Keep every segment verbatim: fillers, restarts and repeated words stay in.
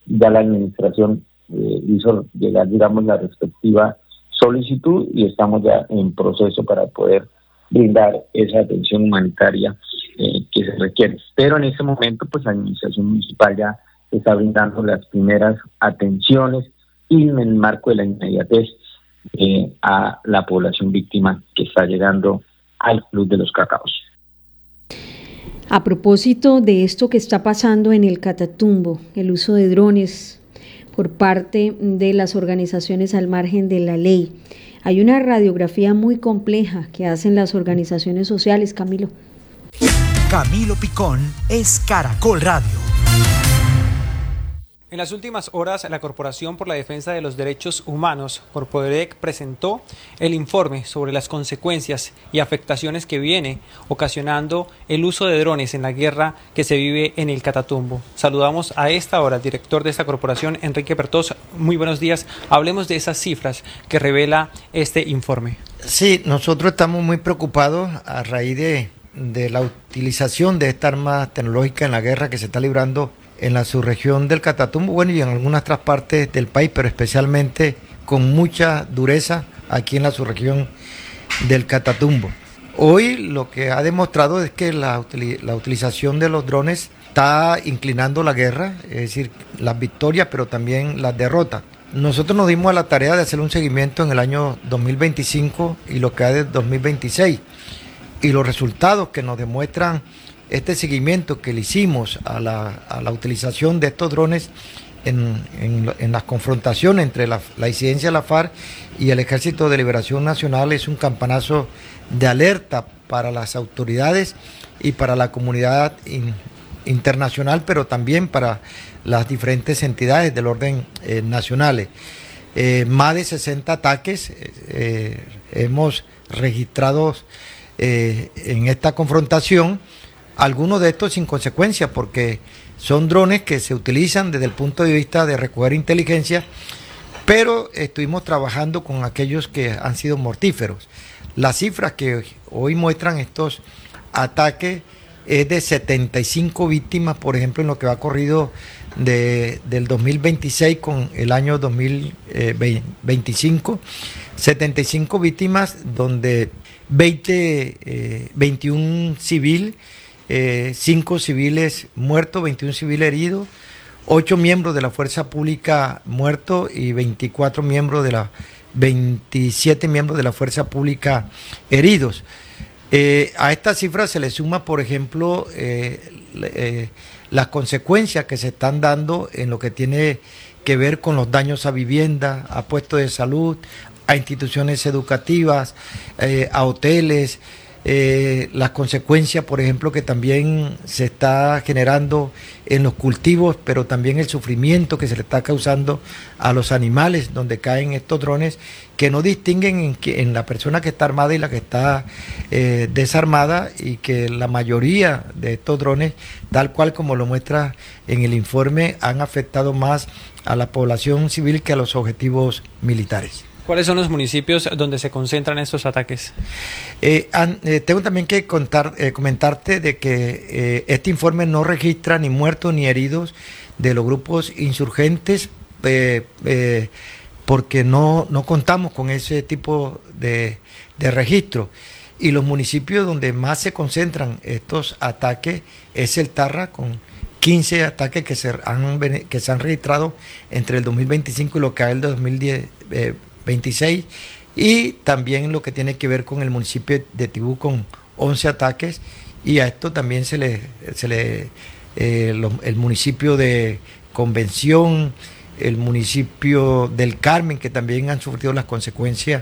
ya la administración eh, hizo llegar, digamos, la respectiva solicitud y estamos ya en proceso para poder brindar esa atención humanitaria eh, que se requiere. Pero en ese momento, pues la administración municipal ya está brindando las primeras atenciones y en el marco de la inmediatez eh, a la población víctima que está llegando al Club de los Cacaos. A propósito de esto que está pasando en el Catatumbo, el uso de drones por parte de las organizaciones al margen de la ley, hay una radiografía muy compleja que hacen las organizaciones sociales, Camilo. Camilo Picón es Caracol Radio. En las últimas horas, la Corporación por la Defensa de los Derechos Humanos, Corpoderec, presentó el informe sobre las consecuencias y afectaciones que viene ocasionando el uso de drones en la guerra que se vive en el Catatumbo. Saludamos a esta hora al director de esta corporación, Enrique Pertos. Muy buenos días. Hablemos de esas cifras que revela este informe. Sí, nosotros estamos muy preocupados a raíz de, de la utilización de esta arma tecnológica en la guerra que se está librando en la subregión del Catatumbo, bueno, y en algunas otras partes del país, pero especialmente con mucha dureza aquí en la subregión del Catatumbo. Hoy lo que ha demostrado es que la, la utilización de los drones está inclinando la guerra, es decir, las victorias, pero también las derrotas. Nosotros nos dimos a la tarea de hacer un seguimiento en el año dos mil veinticinco y lo que hay de dos mil veintiséis, y los resultados que nos demuestran este seguimiento que le hicimos a la, a la utilización de estos drones en, en, en las confrontaciones entre la, la incidencia de la FARC y el Ejército de Liberación Nacional es un campanazo de alerta para las autoridades y para la comunidad in, internacional, pero también para las diferentes entidades del orden eh, nacionales. Eh, más de sesenta ataques eh, hemos registrado eh, en esta confrontación. Algunos de estos sin consecuencia, porque son drones que se utilizan desde el punto de vista de recoger inteligencia, pero estuvimos trabajando con aquellos que han sido mortíferos. Las cifras que hoy muestran estos ataques es de setenta y cinco víctimas, por ejemplo, en lo que va corrido de, del dos mil veintiséis con el año dos mil veinticinco, setenta y cinco víctimas donde veinte, eh, veintiún civiles, Eh, cinco civiles muertos, veintiún civiles heridos, ocho miembros de la fuerza pública muertos y veinticuatro miembros de la veintisiete miembros de la fuerza pública heridos. Eh, a esta cifra se le suma, por ejemplo, eh, eh, las consecuencias que se están dando en lo que tiene que ver con los daños a vivienda, a puestos de salud, a instituciones educativas, eh, a hoteles. Eh, las consecuencias, por ejemplo, que también se está generando en los cultivos, pero también el sufrimiento que se le está causando a los animales donde caen estos drones, que no distinguen en, que, en la persona que está armada y la que está eh, desarmada, y que la mayoría de estos drones, tal cual como lo muestra en el informe, han afectado más a la población civil que a los objetivos militares. ¿Cuáles son los municipios donde se concentran estos ataques? Eh, an, eh, tengo también que contar, eh, comentarte de que eh, este informe no registra ni muertos ni heridos de los grupos insurgentes, eh, eh, porque no, no contamos con ese tipo de, de registro. Y los municipios donde más se concentran estos ataques es el Tarra, con quince ataques que se han, que se han registrado entre el dos mil veinticinco y lo que hay el dos mil veintiséis, y también lo que tiene que ver con el municipio de Tibú con once ataques, y a esto también se le, se le eh, lo, el municipio de Convención, el municipio del Carmen, que también han sufrido las consecuencias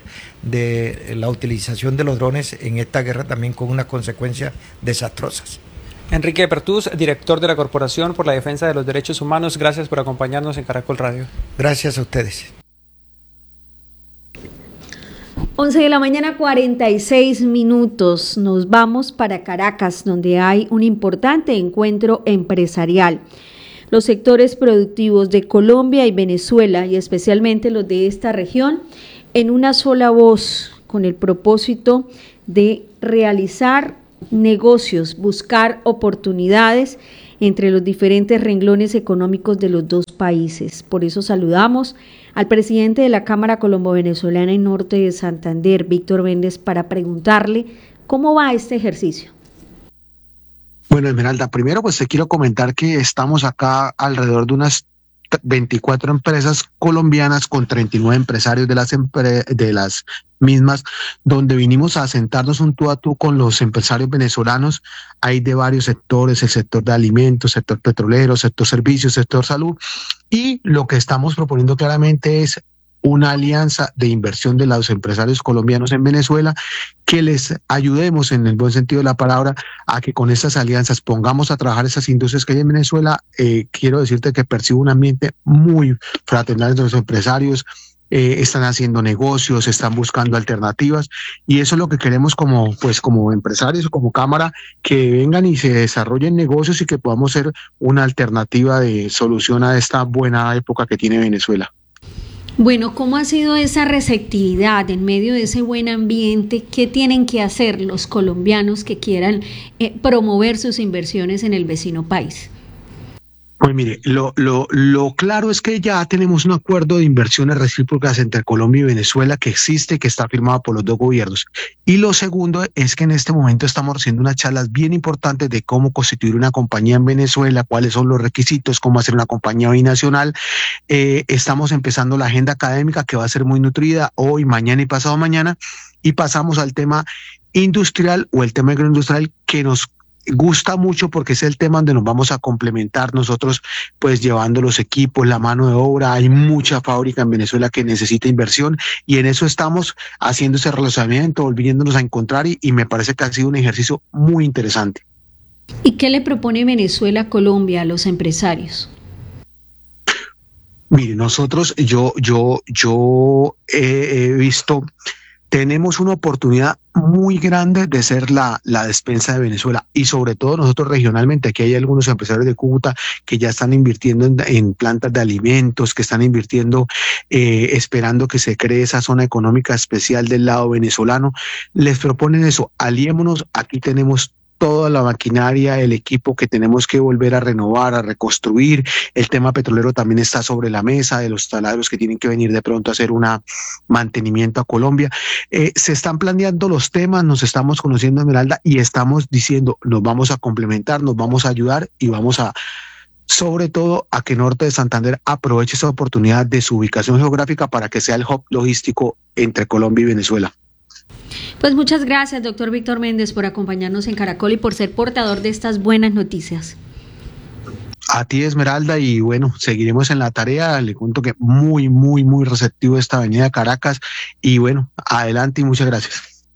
de la utilización de los drones en esta guerra, también con unas consecuencias desastrosas. Enrique Pertus, director de la Corporación por la Defensa de los Derechos Humanos, gracias por acompañarnos en Caracol Radio. Gracias a ustedes. once de la mañana, cuarenta y seis minutos. Nos vamos para Caracas, donde hay un importante encuentro empresarial. Los sectores productivos de Colombia y Venezuela, y especialmente los de esta región, en una sola voz, con el propósito de realizar negocios, buscar oportunidades entre los diferentes renglones económicos de los dos países. Por eso saludamos al presidente de la Cámara Colombo-Venezolana en Norte de Santander, Víctor Méndez, para preguntarle cómo va este ejercicio. Bueno, Esmeralda, primero pues te quiero comentar que estamos acá alrededor de unas veinticuatro empresas colombianas con treinta y nueve empresarios de las, empre- de las mismas, donde vinimos a sentarnos un tú a tú con los empresarios venezolanos. Hay de varios sectores, el sector de alimentos, sector petrolero, sector servicios, sector salud, y lo que estamos proponiendo claramente es una alianza de inversión de los empresarios colombianos en Venezuela, que les ayudemos en el buen sentido de la palabra a que con estas alianzas pongamos a trabajar esas industrias que hay en Venezuela. Eh, quiero decirte que percibo un ambiente muy fraternal entre los empresarios, eh, están haciendo negocios, están buscando alternativas, y eso es lo que queremos como, pues, como empresarios o como Cámara, que vengan y se desarrollen negocios y que podamos ser una alternativa de solución a esta buena época que tiene Venezuela. Bueno, ¿cómo ha sido esa receptividad en medio de ese buen ambiente? ¿Qué tienen que hacer los colombianos que quieran eh, promover sus inversiones en el vecino país? Pues mire, lo, lo, lo claro es que ya tenemos un acuerdo de inversiones recíprocas entre Colombia y Venezuela que existe, que está firmado por los dos gobiernos. Y lo segundo es que en este momento estamos haciendo unas charlas bien importantes de cómo constituir una compañía en Venezuela, cuáles son los requisitos, cómo hacer una compañía binacional. Eh, estamos empezando la agenda académica que va a ser muy nutrida hoy, mañana y pasado mañana, y pasamos al tema industrial o el tema agroindustrial que nos gusta mucho porque es el tema donde nos vamos a complementar nosotros, pues llevando los equipos, la mano de obra. Hay mucha fábrica en Venezuela que necesita inversión y en eso estamos haciendo ese relacionamiento, volviéndonos a encontrar, y, y me parece que ha sido un ejercicio muy interesante. ¿Y qué le propone Venezuela a Colombia a los empresarios? Mire, nosotros, yo, yo, yo he, he visto, tenemos una oportunidad muy grande de ser la, la despensa de Venezuela, y sobre todo nosotros regionalmente. Aquí hay algunos empresarios de Cúcuta que ya están invirtiendo en, en plantas de alimentos, que están invirtiendo, eh, esperando que se cree esa zona económica especial del lado venezolano. Les proponen eso, aliémonos, aquí tenemos toda la maquinaria, el equipo que tenemos que volver a renovar, a reconstruir. El tema petrolero también está sobre la mesa, de los taladros que tienen que venir de pronto a hacer un mantenimiento a Colombia. Eh, se están planeando los temas, nos estamos conociendo, Esmeralda, y estamos diciendo, nos vamos a complementar, nos vamos a ayudar y vamos a, sobre todo, a que Norte de Santander aproveche esa oportunidad de su ubicación geográfica para que sea el hub logístico entre Colombia y Venezuela. Pues muchas gracias, doctor Víctor Méndez, por acompañarnos en Caracol y por ser portador de estas buenas noticias. A ti, Esmeralda, y bueno, seguiremos en la tarea. Le cuento que muy, muy, muy receptivo esta avenida Caracas, y bueno, adelante y muchas gracias.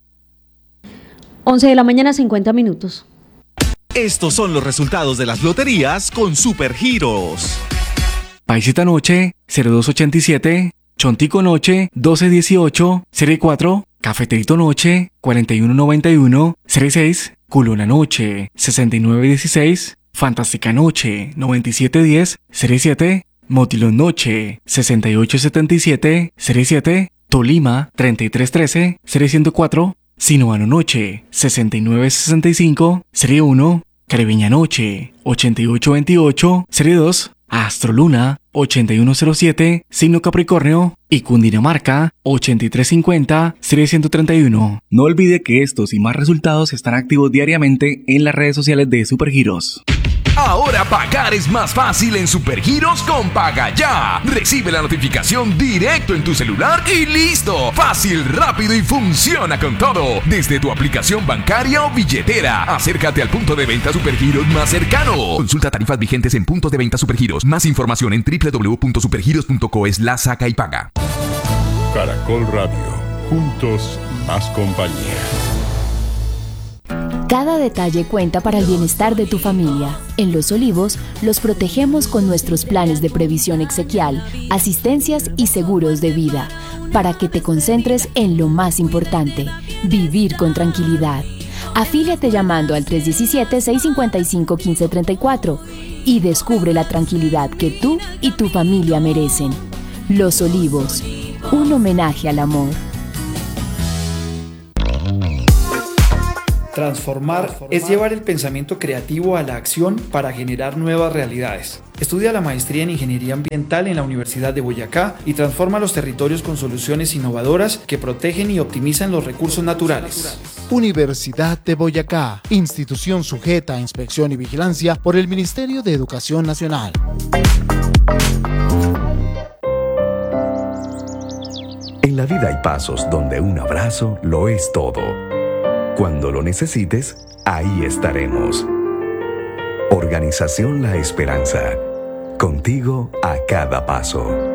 once de la mañana, cincuenta minutos. Estos son los resultados de las loterías con Supergiros. Paisita Noche, cero dos ochenta y siete, Chontico Noche, doce dieciocho, serie cuatro, Cafeterito Noche, cuarenta y uno noventa y uno, serie seis, Culona Noche, sesenta y nueve dieciséis, Fantástica Noche, noventa y siete diez, serie siete, Motilón Noche, sesenta y ocho setenta y siete, serie siete, Tolima, treinta y tres trece, serie ciento cuatro, Sinuano Noche, sesenta y nueve sesenta y cinco, serie uno, Caribeña Noche, ochenta y ocho veintiocho, serie dos, Astroluna, ochenta y uno cero siete, signo Capricornio, y Cundinamarca, ochenta y tres cincuenta, serie ciento treinta y uno. No olvide que estos y más resultados están activos diariamente en las redes sociales de Supergiros. Ahora pagar es más fácil en Supergiros con Paga Ya. Recibe la notificación directo en tu celular y listo. Fácil, rápido y funciona con todo. Desde tu aplicación bancaria o billetera. Acércate al punto de venta Supergiros más cercano. Consulta tarifas vigentes en puntos de venta Supergiros. Más información en doble u doble u doble u punto supergiros punto co slash saca y paga. Caracol Radio. Juntos, más compañía. Cada detalle cuenta para el bienestar de tu familia. En Los Olivos, los protegemos con nuestros planes de previsión exequial, asistencias y seguros de vida, para que te concentres en lo más importante, vivir con tranquilidad. Afíliate llamando al tres uno siete, seis cinco cinco, uno cinco tres cuatro y descubre la tranquilidad que tú y tu familia merecen. Los Olivos, un homenaje al amor. Transformar es llevar el pensamiento creativo a la acción para generar nuevas realidades. Estudia la maestría en Ingeniería Ambiental en la Universidad de Boyacá y transforma los territorios con soluciones innovadoras que protegen y optimizan los recursos naturales. Universidad de Boyacá, institución sujeta a inspección y vigilancia por el Ministerio de Educación Nacional. En la vida hay pasos donde un abrazo lo es todo. Cuando lo necesites, ahí estaremos. Organización La Esperanza. Contigo a cada paso.